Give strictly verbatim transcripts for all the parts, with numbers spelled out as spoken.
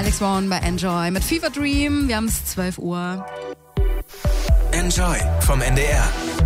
Alex Warren bei Enjoy mit Fever Dream. Wir haben es zwölf Uhr. Enjoy vom N D R.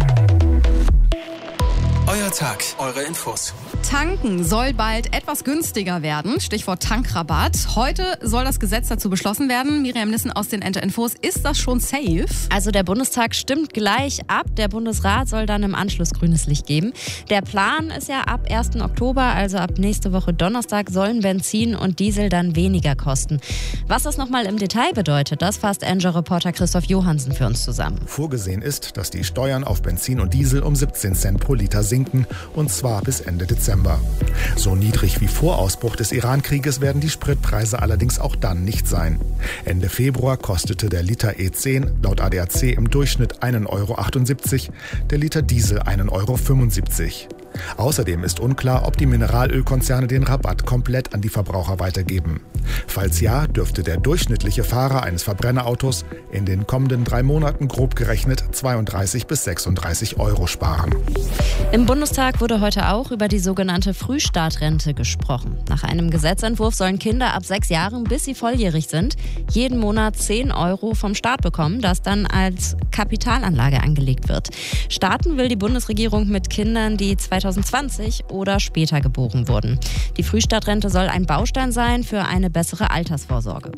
Euer Tag, eure Infos. Tanken soll bald etwas günstiger werden. Stichwort Tankrabatt. Heute soll das Gesetz dazu beschlossen werden. Miriam Nissen aus den Ente Infos. Ist das schon safe? Also der Bundestag stimmt gleich ab. Der Bundesrat soll dann im Anschluss grünes Licht geben. Der Plan ist ja, ab ersten Oktober, also ab nächste Woche Donnerstag, sollen Benzin und Diesel dann weniger kosten. Was das nochmal im Detail bedeutet, das fasst Enjoy-Reporter Christoph Johansen für uns zusammen. Vorgesehen ist, dass die Steuern auf Benzin und Diesel um siebzehn Cent pro Liter sinken, und zwar bis Ende Dezember. So niedrig wie vor Ausbruch des Iran-Krieges werden die Spritpreise allerdings auch dann nicht sein. Ende Februar kostete der Liter E zehn laut A D A C im Durchschnitt einen Euro achtundsiebzig, der Liter Diesel einen Euro fünfundsiebzig. Außerdem ist unklar, ob die Mineralölkonzerne den Rabatt komplett an die Verbraucher weitergeben. Falls ja, dürfte der durchschnittliche Fahrer eines Verbrennerautos in den kommenden drei Monaten grob gerechnet zweiunddreißig bis sechsunddreißig Euro sparen. Im Bundestag wurde heute auch über die sogenannte Frühstartrente gesprochen. Nach einem Gesetzentwurf sollen Kinder ab sechs Jahren, bis sie volljährig sind, jeden Monat zehn Euro vom Staat bekommen, das dann als Kapitalanlage angelegt wird. Starten will die Bundesregierung mit Kindern, die zweitausendzwanzig oder später geboren wurden. Die Frühstartrente soll ein Baustein sein für eine bessere Altersvorsorge.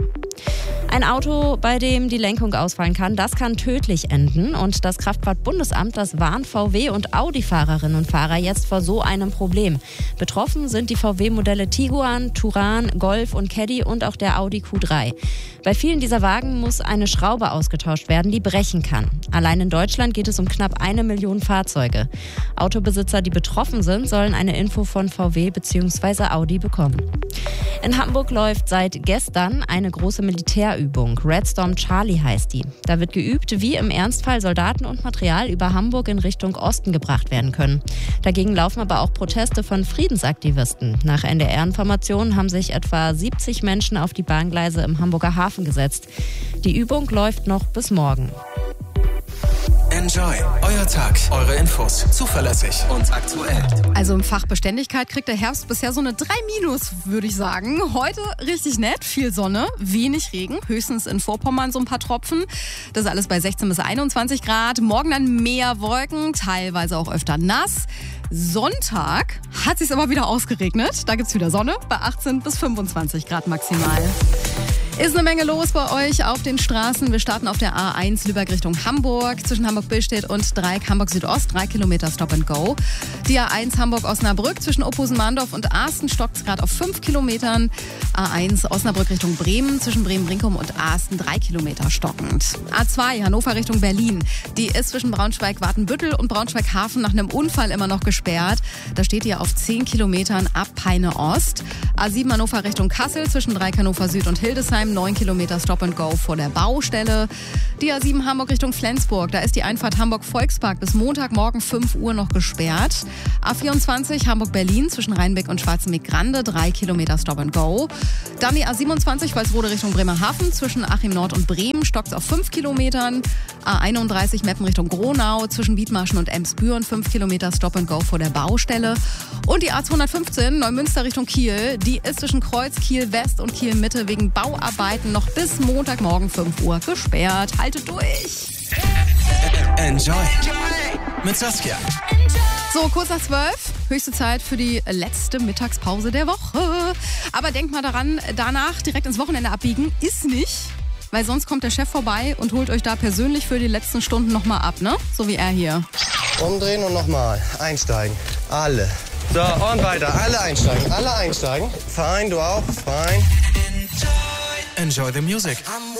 Ein Auto, bei dem die Lenkung ausfallen kann, das kann tödlich enden. Und das Kraftfahrtbundesamt, das warnt V W- und Audi-Fahrerinnen und Fahrer jetzt vor so einem Problem. Betroffen sind die V W-Modelle Tiguan, Touran, Golf und Caddy und auch der Audi Q drei. Bei vielen dieser Wagen muss eine Schraube ausgetauscht werden, die brechen kann. Allein in Deutschland geht es um knapp eine Million Fahrzeuge. Autobesitzer, die betroffen sind, sollen eine Info von V W bzw. Audi bekommen. In Hamburg läuft seit gestern eine große Militärübung. Red Storm Charlie heißt die. Da wird geübt, wie im Ernstfall Soldaten und Material über Hamburg in Richtung Osten gebracht werden können. Dagegen laufen aber auch Proteste von Friedensaktivisten. Nach N D R-Informationen haben sich etwa siebzig Menschen auf die Bahngleise im Hamburger Hafen gesetzt. Die Übung läuft noch bis morgen. Enjoy, euer Tag, eure Infos, zuverlässig und aktuell. Also im Fach Beständigkeit kriegt der Herbst bisher so eine drei minus, würde ich sagen. Heute richtig nett, viel Sonne, wenig Regen, höchstens in Vorpommern so ein paar Tropfen. Das ist alles bei sechzehn bis einundzwanzig Grad. Morgen dann mehr Wolken, teilweise auch öfter nass. Sonntag hat es sich aber wieder ausgeregnet. Da gibt es wieder Sonne bei achtzehn bis fünfundzwanzig Grad maximal. Ist eine Menge los bei euch auf den Straßen. Wir starten auf der A eins Lübeck Richtung Hamburg, zwischen Hamburg-Billstedt und Dreieck Hamburg-Südost, drei Kilometer Stop and Go. Die A eins Hamburg-Osnabrück zwischen Opusen-Mahndorf und Asten stockt es gerade auf fünf Kilometern. A eins Osnabrück Richtung Bremen, zwischen Bremen-Brinkum und Asten drei Kilometer stockend. A zwei Hannover Richtung Berlin, die ist zwischen Braunschweig-Watenbüttel und Braunschweig-Hafen nach einem Unfall immer noch gesperrt. Da steht ihr auf zehn Kilometern ab Peine-Ost. A sieben Hannover Richtung Kassel, zwischen Dreieck Hannover Süd und Hildesheim, neun Kilometer Stop and Go vor der Baustelle. Die A sieben Hamburg Richtung Flensburg, da ist die Einfahrt Hamburg-Volkspark bis Montagmorgen fünf Uhr noch gesperrt. A vierundzwanzig Hamburg-Berlin zwischen Rheinbeck und Schwarzenbeck-Grande, drei Kilometer Stop and Go. Dann die A siebenundzwanzig Walsrode Richtung Bremerhaven zwischen Achim Nord und Bremen, stockt auf fünf Kilometern. A einunddreißig Meppen Richtung Gronau zwischen Wiedmarschen und Emsbüren, fünf Kilometer Stop and Go vor der Baustelle. Und die A zweihundertfünfzehn Neumünster Richtung Kiel, die ist zwischen Kreuz, Kiel West und Kiel Mitte wegen Bauarbeiten noch bis Montagmorgen fünf Uhr gesperrt. Haltet durch! Enjoy mit Saskia. So, kurz nach zwölf, höchste Zeit für die letzte Mittagspause der Woche. Aber denkt mal daran, danach direkt ins Wochenende abbiegen ist nicht, weil sonst kommt der Chef vorbei und holt euch da persönlich für die letzten Stunden nochmal ab, ne? So wie er hier. Umdrehen und nochmal. Einsteigen. Alle. So, und weiter. Alle einsteigen. Alle einsteigen. Fein, du auch. Fein. Enjoy the music.